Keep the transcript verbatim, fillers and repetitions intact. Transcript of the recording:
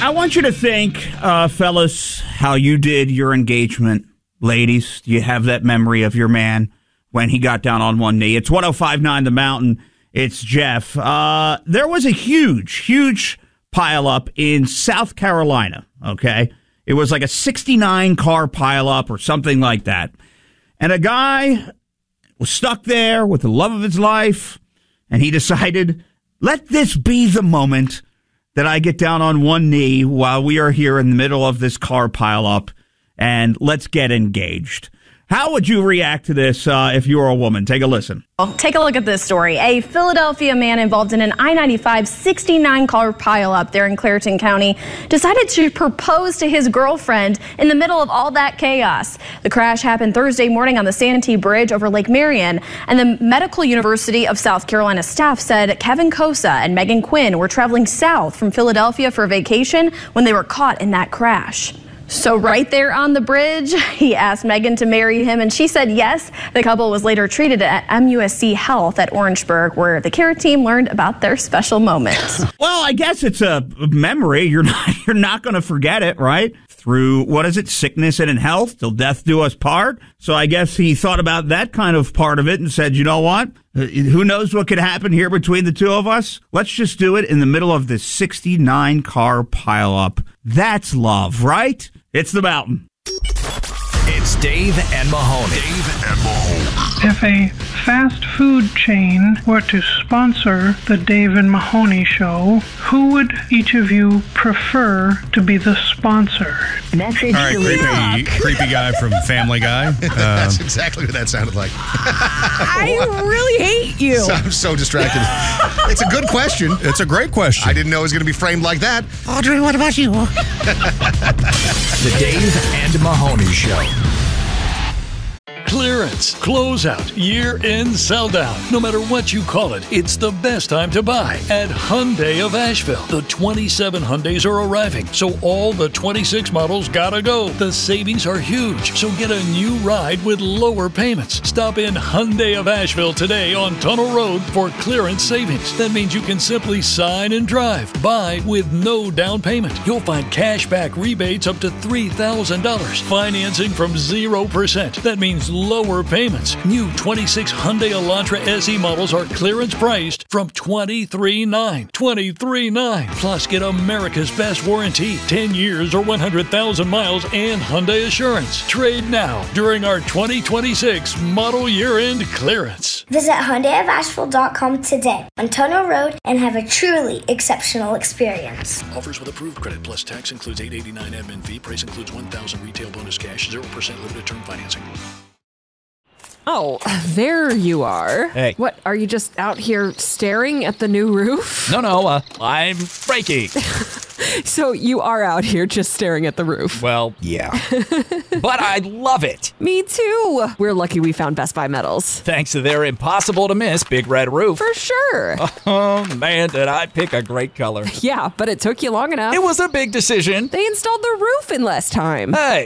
I want you to think, uh, fellas, how you did your engagement. Ladies, do you have that memory of your man when he got down on one knee? It's one oh five point nine The Mountain. It's Jeff. Uh, there was a huge, huge pileup in South Carolina, okay? It was like a sixty-nine car pileup or something like that. And a guy was stuck there with the love of his life, and he decided, let this be the moment that I get down on one knee while we are here in the middle of this car pileup, and let's get engaged. How would you react to this uh, if you were a woman? Take a listen. Take a look at this story. A Philadelphia man involved in an I ninety-five sixty-nine car pileup there in Clareton County decided to propose to his girlfriend in the middle of all that chaos. The crash happened Thursday morning on the Santee Bridge over Lake Marion, and the Medical University of South Carolina staff said Kevin Kosa and Megan Quinn were traveling south from Philadelphia for vacation when they were caught in that crash. So right there on the bridge, he asked Megan to marry him, and she said yes. The couple was later treated at M U S C Health at Orangeburg, where the care team learned about their special moment. Well, I guess it's a memory. You're not you're not going to forget it, right? Through, what is it, sickness and in health, till death do us part. So I guess he thought about that kind of part of it and said, you know what? Who knows what could happen here between the two of us? Let's just do it in the middle of this sixty-nine car pileup. That's love, right? It's The Mountain. It's Dave and Mahoney. Dave and Mahoney. If a fast food chain were to sponsor the Dave and Mahoney show, who would each of you prefer to be the sponsor? Message All right, creepy, creepy guy from Family Guy. That's Um, exactly what that sounded like. I really hate you. So- I'm so distracted. It's a good question. it's a great question. I didn't know it was going to be framed like that. Audrey, what about you? The Dave and Mahoney Show. Clearance, closeout, year-end sell-down. No matter what you call it, it's the best time to buy at Hyundai of Asheville. The twenty-seven Hyundais are arriving, so all the twenty-six models gotta go. The savings are huge, so get a new ride with lower payments. Stop in Hyundai of Asheville today on Tunnel Road for clearance savings. That means you can simply sign and drive. Buy with no down payment. You'll find cash back rebates up to three thousand dollars. Financing from zero percent. That means lower payments. New twenty-six Hyundai Elantra S E models are clearance priced from twenty-three nine hundred. twenty-three nine hundred. Plus, get America's best warranty, ten years or one hundred thousand miles, and Hyundai Assurance. Trade now during our twenty twenty-six model year-end clearance. Visit Hyundai of Asheville dot com today on Tunnel Road and have a truly exceptional experience. Offers with approved credit plus tax includes eight hundred eighty-nine admin fee. Price includes one thousand retail bonus cash, zero percent limited term financing. Oh, there you are. Hey. What, are you just out here staring at the new roof? No, no, uh, I'm breaking. So you are out here just staring at the roof? Well, yeah. But I love it. Me too. We're lucky we found Best Buy Metals. Thanks to their impossible to miss Big Red Roof. For sure. Oh, man, did I pick a great color. Yeah, but it took you long enough. It was a big decision. They installed the roof in less time. Hey.